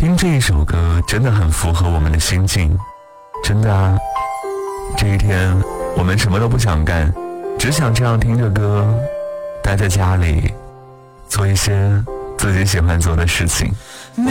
听这一首歌真的很符合我们的心境，真的啊。这一天我们什么都不想干，只想这样听着歌，待在家里，做一些自己喜欢做的事情。